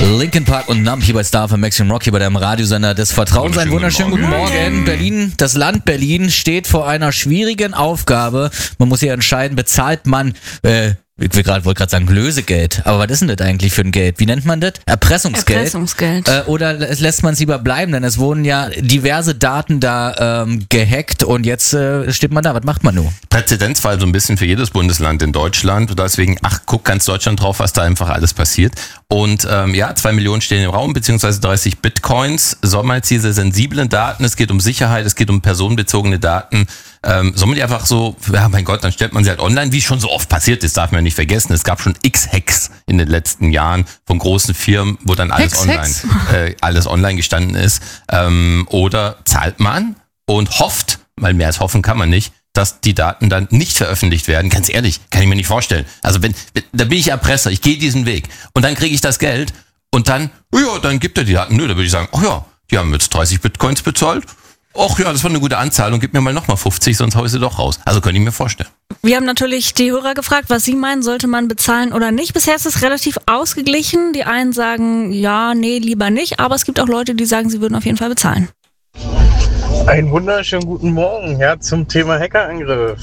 Linkin Park und Numb hier bei Star FM Maximum Rock, hier bei deinem Radiosender des Vertrauens. Einen wunderschönen guten Morgen. Berlin, das Land Berlin steht vor einer schwierigen Aufgabe. Man muss hier entscheiden, bezahlt man, ich wollte gerade sagen Lösegeld, aber was ist denn das eigentlich für ein Geld? Wie nennt man das? Erpressungsgeld. Oder lässt man es lieber bleiben, denn es wurden ja diverse Daten da gehackt und jetzt steht man da. Was macht man nun? Präzedenzfall so ein bisschen für jedes Bundesland in Deutschland und deswegen, guck ganz Deutschland drauf, was da einfach alles passiert. Und 2 Millionen stehen im Raum, beziehungsweise 30 Bitcoins. Soll man jetzt diese sensiblen Daten, es geht um Sicherheit, es geht um personenbezogene Daten, soll man die einfach so, ja mein Gott, dann stellt man sie halt online, wie schon so oft passiert ist, darf man nicht vergessen. Es gab schon X-Hacks in den letzten Jahren von großen Firmen, wo dann alles online gestanden ist. Oder zahlt man und hofft, weil mehr als hoffen kann man nicht, dass die Daten dann nicht veröffentlicht werden. Ganz ehrlich, kann ich mir nicht vorstellen. Also da bin ich Erpresser, ich gehe diesen Weg und dann kriege ich das Geld und dann, dann gibt er die Daten. Nö, da würde ich sagen, die haben jetzt 30 Bitcoins bezahlt. Das war eine gute Anzahlung, gib mir mal nochmal 50, sonst hau ich sie doch raus. Also könnte ich mir vorstellen. Wir haben natürlich die Hörer gefragt, was sie meinen, sollte man bezahlen oder nicht. Bisher ist es relativ ausgeglichen. Die einen sagen, ja, nee, lieber nicht. Aber es gibt auch Leute, die sagen, sie würden auf jeden Fall bezahlen. Einen wunderschönen guten Morgen, zum Thema Hackerangriff.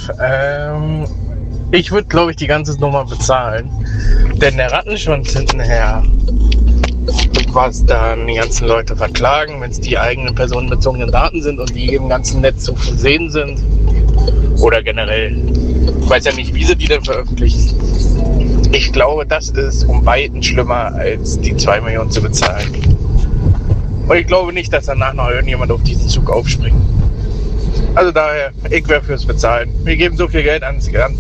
Ich würde, glaube ich, die ganze Nummer bezahlen. Denn der Rattenschwanz hintenher, was dann die ganzen Leute verklagen, wenn es die eigenen personenbezogenen Daten sind und die im ganzen Netz zu sehen sind. Oder generell. Ich weiß ja nicht, wie sie die denn veröffentlichen. Ich glaube, das ist um Weiten schlimmer, als die 2 Millionen zu bezahlen. Und ich glaube nicht, dass danach noch irgendjemand auf diesen Zug aufspringt. Also daher, ich wäre fürs Bezahlen. Wir geben so viel Geld an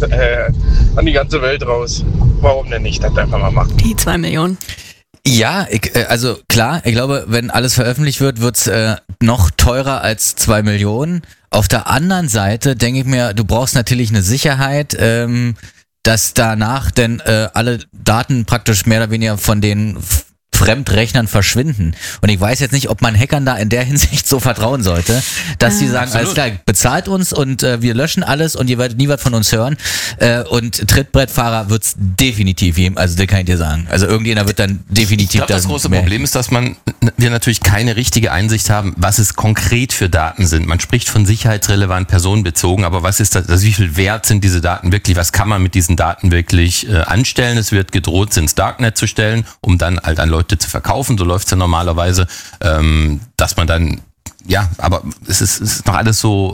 die ganze Welt raus. Warum denn nicht das einfach mal machen? Die 2 Millionen. Ja, also klar, ich glaube, wenn alles veröffentlicht wird, wird's noch teurer als 2 Millionen. Auf der anderen Seite denke ich mir, du brauchst natürlich eine Sicherheit, dass danach denn alle Daten praktisch mehr oder weniger von den Fremdrechnern verschwinden. Und ich weiß jetzt nicht, ob man Hackern da in der Hinsicht so vertrauen sollte, dass sie sagen, alles klar, bezahlt uns und wir löschen alles und ihr werdet nie was von uns hören. Und Trittbrettfahrer wird's definitiv geben, also das kann ich dir sagen. Also irgendjemand wird dann definitiv... Ich glaube, das große Problem ist, dass wir natürlich keine richtige Einsicht haben, was es konkret für Daten sind. Man spricht von sicherheitsrelevant, personenbezogen, aber was ist das, also wie viel wert sind diese Daten wirklich? Was kann man mit diesen Daten wirklich anstellen? Es wird gedroht, sie ins Darknet zu stellen, um dann halt an Leute zu verkaufen, so läuft's ja normalerweise, dass man dann, aber es ist noch alles so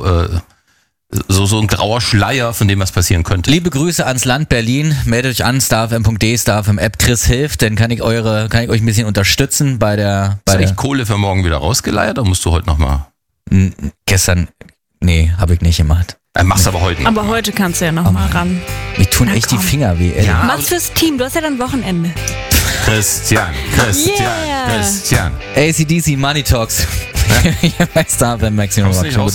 ein grauer Schleier von dem, was passieren könnte. Liebe Grüße ans Land Berlin, meldet euch an, starfm.de, starfm-App, Chris hilft, dann kann ich euch ein bisschen unterstützen bei der... Hast du echt Kohle für morgen wieder rausgeleiert, oder musst du heute nochmal? Gestern, nee, habe ich nicht gemacht. Machst aber heute noch. Aber heute kannst du ja noch mal ran. Mich tun echt die Finger weh, ey. Ja, mach's fürs Team, du hast ja dann Wochenende. Christian. AC/DC Money Talks. Hier bei Star FM Maximum Rock.